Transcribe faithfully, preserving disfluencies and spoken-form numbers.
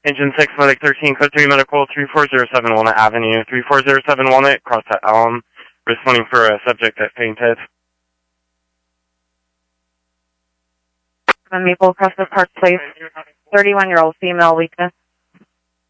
Engine six, Medic thirteen, Code three Medical, three four zero seven Walnut Avenue, three four zero seven Walnut, cross at Elm, responding for a subject that fainted. On Maple, Crescent Park Place, thirty-one-year-old female, weakness.